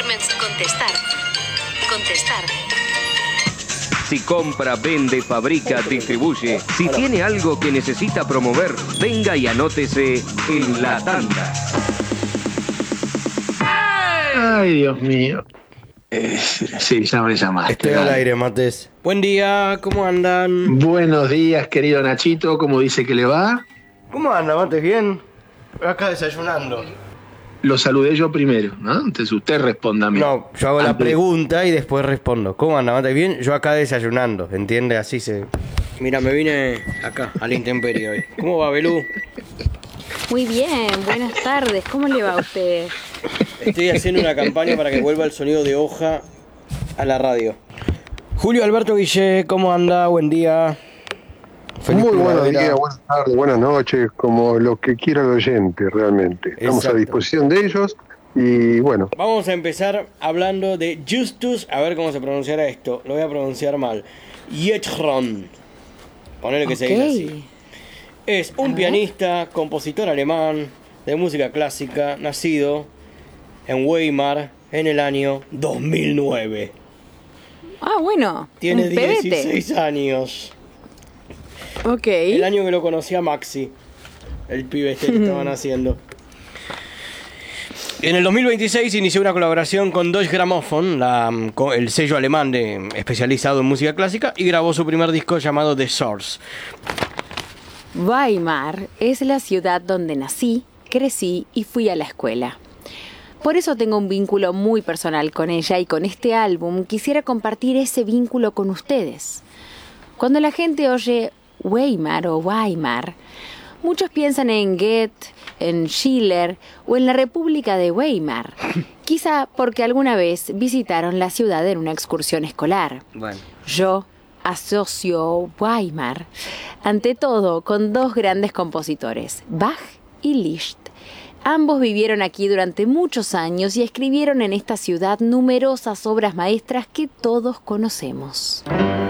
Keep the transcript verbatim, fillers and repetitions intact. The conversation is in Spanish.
Mens- contestar. Contestar. Si compra, vende, fabrica, distribuye. Si tiene algo que necesita promover, venga y anótese en la tanda. Ay, Dios mío. Eh, sí, ya me llamaste. Estoy al aire, Mates. Buen día, ¿cómo andan? Buenos días, querido Nachito. ¿Cómo dice que le va? ¿Cómo anda, Mates? ¿Bien? Acá desayunando. Lo saludé yo primero, ¿no? Entonces usted responda a mí. No, yo hago la Antes- pregunta y después respondo. ¿Cómo anda, Mates? ¿Bien? Yo acá desayunando, ¿entiende? Así se... Mira, me vine acá, a la intemperie hoy. ¿Cómo va, Belú? Muy bien, buenas tardes. ¿Cómo le va a usted? Estoy haciendo una campaña para que vuelva el sonido de hoja a la radio. Julio Alberto Guillé, ¿cómo anda? Buen día. Feliz Muy buenos primavera. días, buenas tardes, buenas noches, como lo que quiera el oyente realmente. Estamos Exacto. a disposición de ellos y bueno, Vamos a empezar hablando de Justus, a ver cómo se pronunciará esto. Lo voy a pronunciar mal. Yetron. Ponele que se dice así. Es un pianista, compositor alemán de música clásica, nacido en Weimar en el año dos mil nueve. Ah, bueno. Tiene un pebete. dieciséis años. Ok. El año que lo conocí a Maxi, el pibe este que estaban haciendo. En el dos mil veintiséis inició una colaboración con Deutsche Grammophon, la, con el sello alemán de, especializado en música clásica, y grabó su primer disco llamado The Source. Weimar es la ciudad donde nací, crecí y fui a la escuela. Por eso tengo un vínculo muy personal con ella y con este álbum quisiera compartir ese vínculo con ustedes. Cuando la gente oye Weimar o Weimar, muchos piensan en Goethe, en Schiller o en la República de Weimar, quizá porque alguna vez visitaron la ciudad en una excursión escolar. Bueno. Yo asocio Weimar, ante todo, con dos grandes compositores, Bach y Liszt. Ambos vivieron aquí durante muchos años y escribieron en esta ciudad numerosas obras maestras que todos conocemos.